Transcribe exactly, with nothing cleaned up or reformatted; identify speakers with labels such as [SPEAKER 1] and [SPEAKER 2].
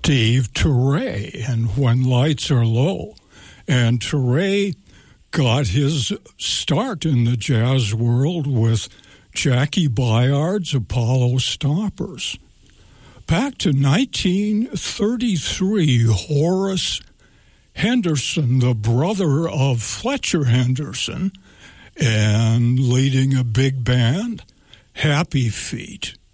[SPEAKER 1] Steve Turre and When Lights Are Low. And Turre got his start in the jazz world with Jackie Byard's Apollo Stoppers. Back to nineteen thirty-three, Horace Henderson, the brother of Fletcher Henderson, and leading a big band, Happy Feet.